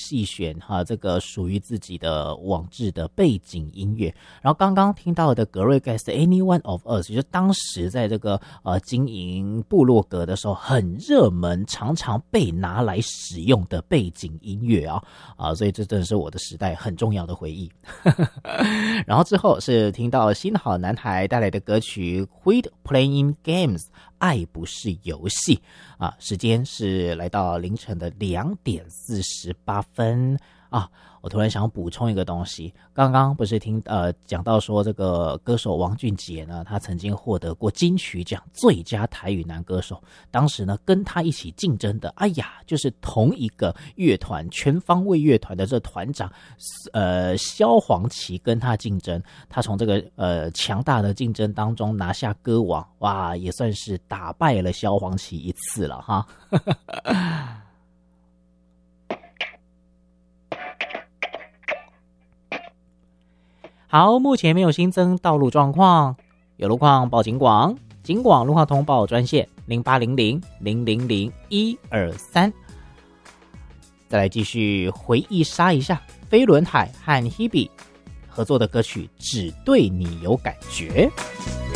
细选这个属于自己的网志的背景音乐。然后刚刚听到的格瑞盖斯 Anyone of Us 就是当时在这个经营部落格的时候很热门，常常被拿来使用的背景音乐所以这真的是我的时代很重要的回忆。然后之后是听到新好男孩带来的歌曲 Quit Playing Games， 爱不是游戏时间是来到凌晨的2点48分我突然想补充一个东西，刚刚不是讲到说这个歌手王俊杰呢，他曾经获得过金曲奖最佳台语男歌手，当时呢跟他一起竞争的就是同一个乐团全方位乐团的这团长萧煌奇跟他竞争，他从这个强大的竞争当中拿下歌王，哇，也算是打败了萧煌奇一次了哈。好，目前没有新增道路状况，有路况报警广，警广路况通报专线0800000123。再来继续回忆杀一下飞轮海和 Hebe 合作的歌曲《只对你有感觉》。